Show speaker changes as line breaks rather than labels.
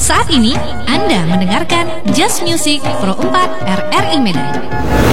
Saat ini Anda mendengarkan Just Music Pro 4 RRI Medan.